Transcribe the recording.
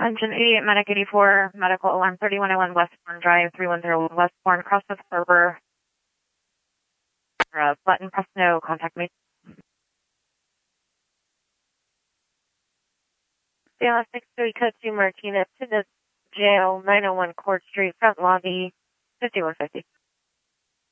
Engine 88, Medic 84, Medical Alarm 3101 Westbourne Drive, 3101 Westbourne, Crosswith Harbor. Button press no, contact me. CLS 63 Code 2 Martinez to the jail, 901 Court Street, front lobby, 5150.